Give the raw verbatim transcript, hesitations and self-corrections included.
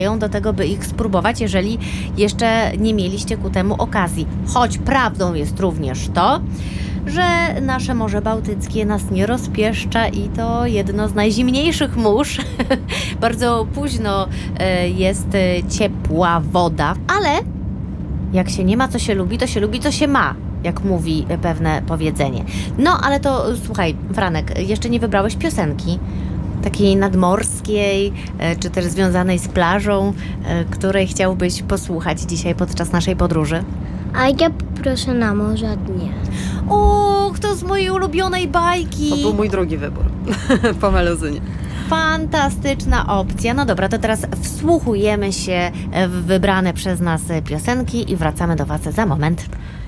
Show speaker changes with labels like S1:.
S1: do tego, by ich spróbować, jeżeli jeszcze nie mieliście ku temu okazji. Choć prawdą jest również to, że nasze Morze Bałtyckie nas nie rozpieszcza i to jedno z najzimniejszych mórz. Bardzo późno e, jest e, ciepła woda, ale jak się nie ma, co się lubi, to się lubi, co się ma, jak mówi pewne powiedzenie. No, ale to słuchaj, Franek, jeszcze nie wybrałeś piosenki takiej nadmorskiej, e, czy też związanej z plażą, e, której chciałbyś posłuchać dzisiaj podczas naszej podróży?
S2: A ja poproszę na morza dnie.
S1: Och, to z mojej ulubionej bajki.
S3: To był mój drugi wybór po meluzynie.
S1: Fantastyczna opcja. No dobra, to teraz wsłuchujemy się w wybrane przez nas piosenki i wracamy do Was za moment.